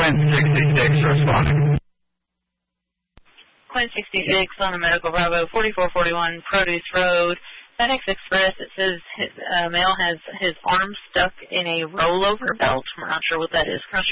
Quinn 66 responding. Quinn 66 on the Medical Bravo, 4441 Produce Road. FedEx Express, it says his male has his arm stuck in a rollover belt. We're not sure what that is.